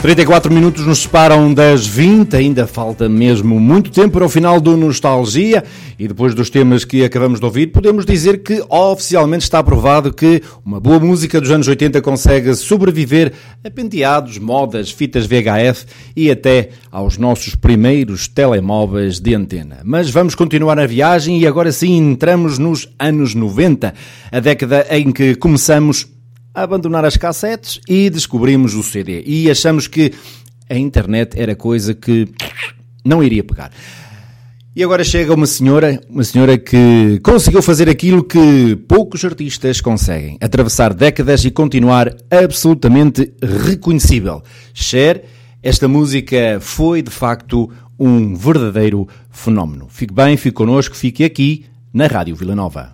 34 minutos nos separam das 20, ainda falta mesmo muito tempo para o final do Nostalgia e depois dos temas que acabamos de ouvir, podemos dizer que oficialmente está provado que uma boa música dos anos 80 consegue sobreviver a penteados, modas, fitas VHF e até aos nossos primeiros telemóveis de antena. Mas vamos continuar a viagem e agora sim entramos nos anos 90, a década em que começamos a abandonar as cassetes e descobrimos o CD. E achamos que a internet era coisa que não iria pegar. E agora chega uma senhora que conseguiu fazer aquilo que poucos artistas conseguem. Atravessar décadas e continuar absolutamente reconhecível. Cher, esta música foi de facto um verdadeiro fenómeno. Fique bem, fique connosco, fique aqui na Rádio Vila Nova.